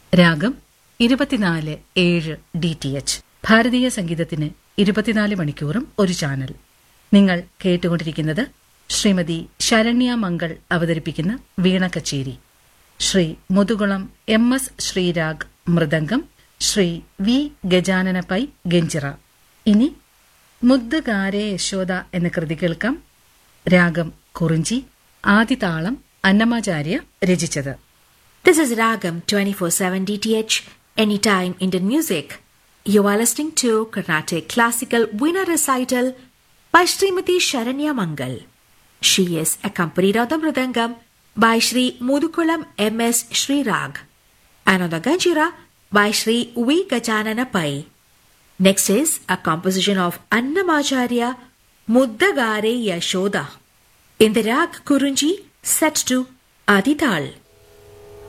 രാഗം 24/7 DTH. ഭാരതീയ സംഗീതത്തിന് 24 മണിക്കൂറും ഒരു ചാനൽ. നിങ്ങൾ കേട്ടുകൊണ്ടിരിക്കുന്നത് ശ്രീമതി ശരണ്യ മംഗൾ അവതരിപ്പിക്കുന്ന വീണ കച്ചേരി. Shri Muthukulam MS Sreerag mridangam, Shri V Gajanana pi ganjira. ഇനി മുദ്ദഗാരേ യശോദ എന്ന കൃതി കേൾക്കാം. രാഗം കുറിഞ്ചി, ആദിതാളം അന്നമാചാര്യ രചിച്ചത്. This is Ragam 24/7 DTH, anytime Indian music. You are listening to Carnatic Classical Veena Recital by Srimati Sharanya Mangal. She is accompanied on the mridangam by Shri Mudukulam MS Srirag and on the ganjira by Shri V Gajanana Pai. Next is a composition of Annamacharya, Muddagare Yashoda, in the rag Kurunji set to Adital.